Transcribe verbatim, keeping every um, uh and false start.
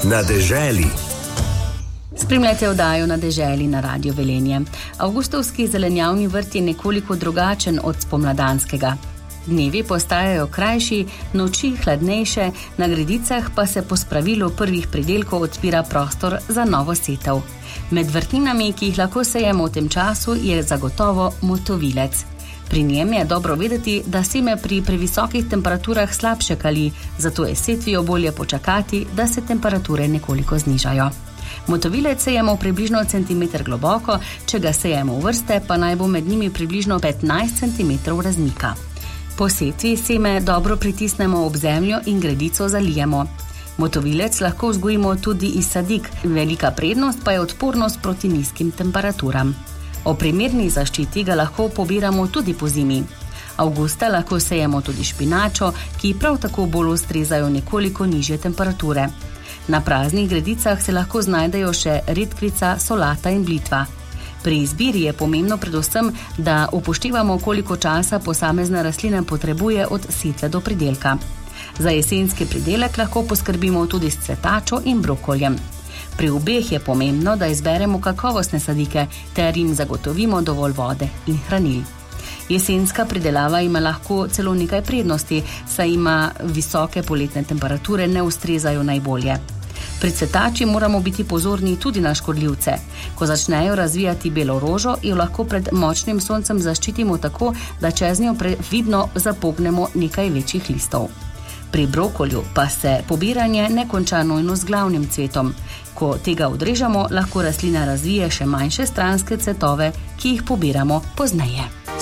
Na deželi. Spremljate oddajo Na deželi na Radio Velenje. Avgustovski zelenjavni vrt je nekoliko drugačen od spomladanskega. Dnevi postajajo krajši, noči hladnejše, na gredicah pa se po spravilu prvih pridelkov odpira prostor za novo setev. Med vrtninami, ki jih lahko sejemo v tem času, je zagotovo motovilec. Pri njem je dobro vedeti, da seme pri previsokih temperaturah slabše kali, zato je setvijo bolje počakati, da se temperature nekoliko znižajo. Motovilec sejemo približno centimeter globoko, če ga sejemo v vrste, pa naj bo med njimi približno petnajst centimetrov razmika. Po setvi seme dobro pritisnemo ob zemljo in gredico zalijemo. Motovilec lahko vzgojimo tudi iz sadik, velika prednost pa je odpornost proti nizkim temperaturam. O primerni zaščiti ga lahko pobiramo tudi po zimi. Avgusta lahko sejemo tudi špinačo, ki prav tako bolj ustrezajo nekoliko nižje temperature. Na praznih gredicah se lahko znajdejo še redkvica, solata in blitva. Pri izbiri je pomembno predvsem, da upoštevamo, koliko časa posamezna rastlina potrebuje od setve do pridelka. Za jesenski pridelek lahko poskrbimo tudi s cvetačo in brokoljem. Pri obeh je pomembno, da izberemo kakovostne sadike ter jim zagotovimo dovolj vode in hranil. Jesenska pridelava ima lahko celo nekaj prednosti, saj ima visoke poletne temperature ne ustrezajo najbolje. Pri cvetači moramo biti pozorni tudi na škodljivce. Ko začnejo razvijati belo rožo, jo lahko pred močnim soncem zaščitimo tako, da čez njo previdno zapognemo nekaj večjih listov. Pri brokolju pa se pobiranje ne konča nujno z glavnim cvetom. Ko tega odrežemo, lahko rastlina razvije še manjše stranske cvetove, ki jih pobiramo pozneje.